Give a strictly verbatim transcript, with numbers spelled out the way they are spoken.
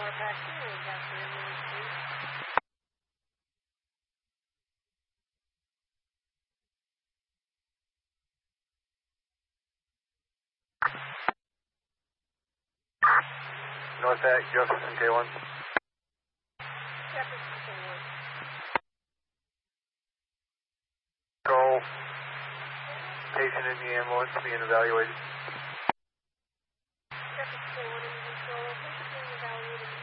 North at Jefferson K one. Jefferson K one. Control. Patient in the ambulance being evaluated. Jefferson K one in control. Patient being evaluated.